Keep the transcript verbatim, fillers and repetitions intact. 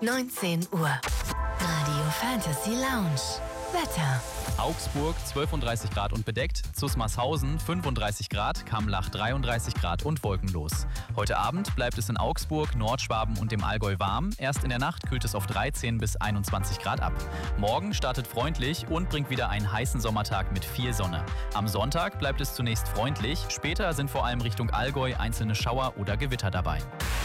neunzehn Uhr. Radio Fantasy Lounge. Wetter. Augsburg zwölfunddreißig Grad und bedeckt, Zusmarshausen fünfunddreißig Grad, Kamlach dreiunddreißig Grad und wolkenlos. Heute Abend bleibt es in Augsburg, Nordschwaben und dem Allgäu warm. Erst in der Nacht kühlt es auf dreizehn bis einundzwanzig Grad ab. Morgen startet freundlich und bringt wieder einen heißen Sommertag mit viel Sonne. Am Sonntag bleibt es zunächst freundlich, später sind vor allem Richtung Allgäu einzelne Schauer oder Gewitter dabei.